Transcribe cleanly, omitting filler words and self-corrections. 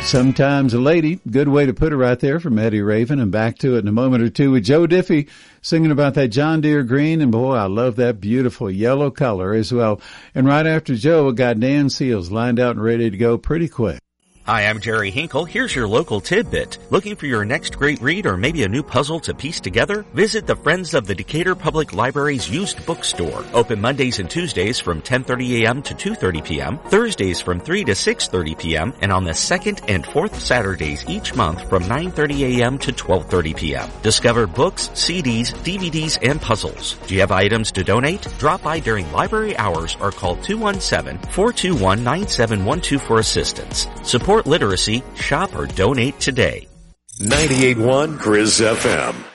Sometimes a lady, good way to put it right there from Eddie Raven, and back to it in a moment or two with Joe Diffie singing about that John Deere green, and boy, I love that beautiful yellow color as well. And right after Joe, we got Dan Seals lined out and ready to go pretty quick. Hi, I'm Jerry Hinkle. Here's your local tidbit. Looking for your next great read or maybe a new puzzle to piece together? Visit the Friends of the Decatur Public Library's used bookstore. Open Mondays and Tuesdays from 10:30 a.m. to 2:30 p.m., Thursdays from 3 to 6:30 p.m., and on the second and fourth Saturdays each month from 9:30 a.m. to 12:30 p.m. Discover books, CDs, DVDs, and puzzles. Do you have items to donate? Drop by during library hours or call 217-421-9712 for assistance. Support literacy, shop or donate today. 98.1 Grizz FM.